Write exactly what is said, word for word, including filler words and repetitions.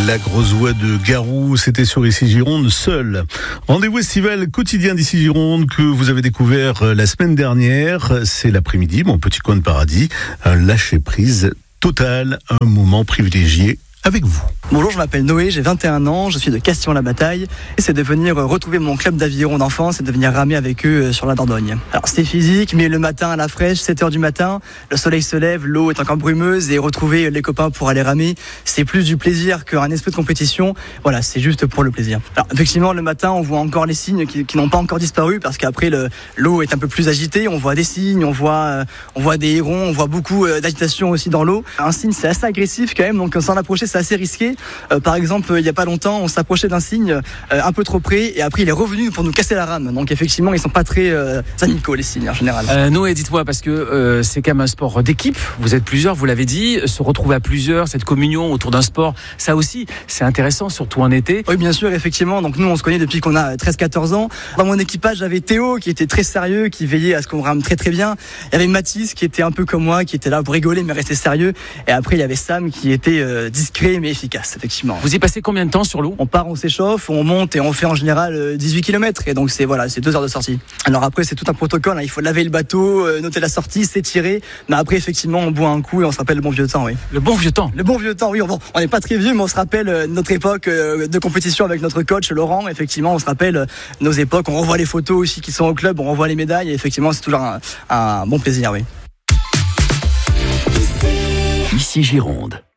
La grosse voix de Garou, c'était sur Ici Gironde, seul. Rendez-vous estival quotidien d'Ici Gironde que vous avez découvert la semaine dernière. C'est l'après-midi, mon petit coin de paradis. Un lâcher-prise total, un moment privilégié avec vous. Bonjour, je m'appelle Noé, j'ai vingt et un ans, je suis de Castillon-la-Bataille et c'est de venir retrouver mon club d'aviron d'enfance et de venir ramer avec eux sur la Dordogne. Alors c'est physique, mais le matin à la fraîche, sept heures du matin, le soleil se lève, l'eau est encore brumeuse et retrouver les copains pour aller ramer, c'est plus du plaisir qu'un esprit de compétition. Voilà, c'est juste pour le plaisir. Alors effectivement, le matin, on voit encore les signes qui, qui n'ont pas encore disparu parce qu'après le, l'eau est un peu plus agitée, on voit des signes, on voit, euh, on voit des hérons, on voit beaucoup euh, d'agitation aussi dans l'eau. Un signe, c'est assez agressif quand même, donc s'en approcher, c'est assez risqué. Euh, par exemple, il n'y a pas longtemps, on s'approchait d'un cygne euh, un peu trop près et après il est revenu pour nous casser la rame. Donc effectivement, ils sont pas très euh, amicaux les cygnes en général. Euh, Noé, dites-moi, parce que euh, c'est quand même un sport d'équipe. Vous êtes plusieurs, vous l'avez dit. Se retrouver à plusieurs, cette communion autour d'un sport, ça aussi, c'est intéressant, surtout en été. Oui, bien sûr, effectivement. Donc nous, on se connaît depuis qu'on a treize quatorze ans. Dans mon équipage, j'avais Théo qui était très sérieux, qui veillait à ce qu'on rame très très bien. Il y avait Mathis qui était un peu comme moi, qui était là pour rigoler mais rester sérieux. Et après, il y avait Sam qui était euh, discret mais efficace, effectivement. Vous y passez combien de temps sur l'eau ? On part, on s'échauffe, on monte et on fait en général dix-huit kilomètres. Et donc c'est voilà, c'est deux heures de sortie. Alors après, c'est tout un protocole. Hein. Il faut laver le bateau, euh, noter la sortie, s'étirer. Mais après, effectivement, on boit un coup et on se rappelle le bon vieux temps, oui. Le bon vieux temps. Le bon vieux temps, oui. On n'est pas très vieux, mais on se rappelle euh, notre époque euh, de compétition avec notre coach Laurent. Effectivement, on se rappelle euh, nos époques. On revoit les photos aussi qui sont au club, on revoit les médailles. Et effectivement, c'est toujours un, un bon plaisir, oui. Ici Gironde.